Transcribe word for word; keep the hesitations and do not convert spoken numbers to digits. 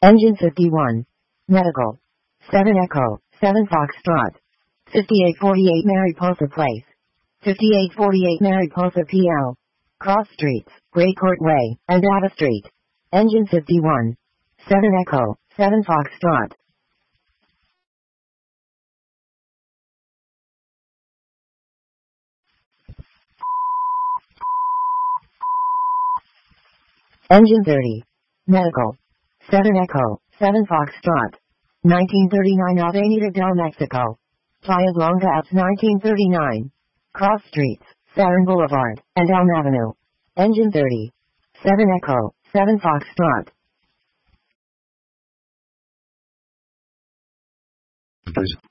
Engine fifty-one. Medical. seven Echo, seven Foxtrot. fifty-eight forty-eight Mariposa Place. fifty-eight forty-eight Mariposa P L. Cross Streets, Gray Court Way, and Ava Street. Engine fifty-one. seven Echo, seven Foxtrot. Engine thirty. Medical. seven Echo, seven Foxtrot. nineteen thirty-nine Avenida del Mexico. Playa Blanca F nineteen thirty-nine. Cross Streets, Sarin Boulevard, and Elm Avenue. Engine thirty. seven Echo, seven Foxtrot. Please.